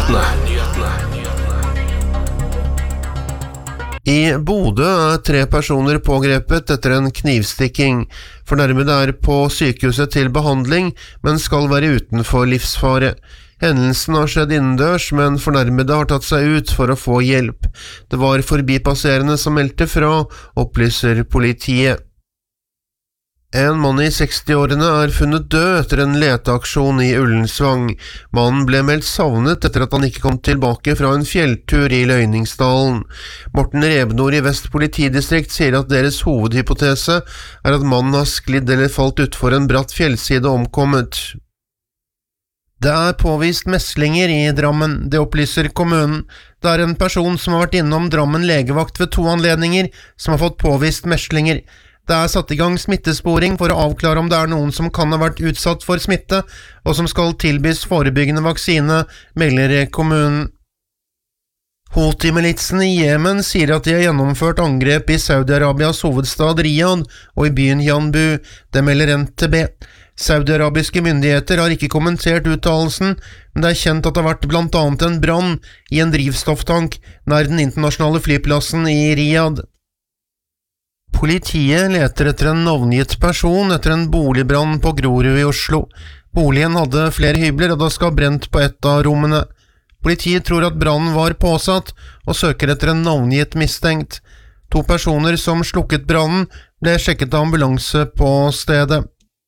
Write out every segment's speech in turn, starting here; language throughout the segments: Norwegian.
I Bodø 3 personer pågrepet etter en knivstikking. Fornærmede på sykehuset til behandling, men skal være utenfor livsfare. Hendelsen har skjedd innendørs, men fornærmede har tatt seg ut for å få hjelp. Det var forbipasserende som meldte fra, opplyser politiet. En mann i 60-årene funnet død etter en leteaksjon i Ullensvang. Mannen ble meldt savnet etter at han ikke kom tilbake fra en fjelltur i Løyningsdalen. Morten Rebnor i Vest politidistrikt sier at deres hovedhypotese at mannen har sklidd eller falt utfor en bratt fjellside og omkommet. Det påvist meslinger i Drammen, det opplyser kommunen. Det en person som har vært innom Drammen legevakt ved 2 anledninger, som har fått påvist meslinger. Det satt i gang smittesporing for å avklare om det noen som kan ha vært utsatt for smitte, og som skal tilbys forebyggende vaksine, melder kommunen. Houthi-militsen i Jemen sier at de har gjennomført angrep i Saudi-Arabias hovedstad Riyadh og i byen Yanbu, det melder NTB. Saudi-arabiske myndigheter har ikke kommentert uttalelsen, men det kjent at det har vært blant annet en brann i en drivstofftank nær den internasjonale flyplassen i Riyadh. Politiet leter etter en navngitt person etter en boligbrann på Grorud i Oslo. Boligen hadde flere hybler, og det skal ha brent på et av rommene. Politiet tror at brannen var påsatt, og søker etter en navngitt mistenkt. 2 personer som slukket brannen ble sjekket av ambulanse på stedet.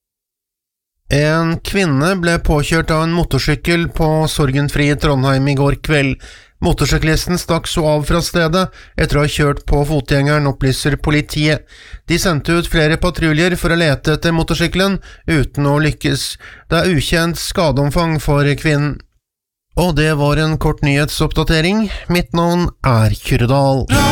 En kvinne ble påkjørt av en motorsykkel på Sorgenfri i Trondheim i går kveld. Motorsyklisten stakk så av fra stedet etter å ha kjørt på fotgjengeren, opplyser politiet. De sendte ut flere patruljer for å lete etter motorsykkelen, uten å lykkes. Det ukjent skadeomfang for kvinnen. Og det var en kort nyhetsoppdatering. Mitt navn Kyrre Dahl.